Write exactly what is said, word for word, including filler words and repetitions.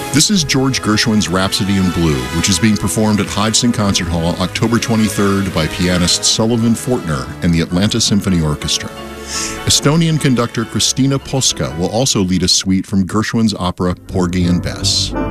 This is George Gershwin's Rhapsody in Blue, which is being performed at Hodgson Concert Hall October twenty-third by pianist Sullivan Fortner and the Atlanta Symphony Orchestra. Estonian conductor Kristina Poska will also lead a suite from Gershwin's opera Porgy and Bess.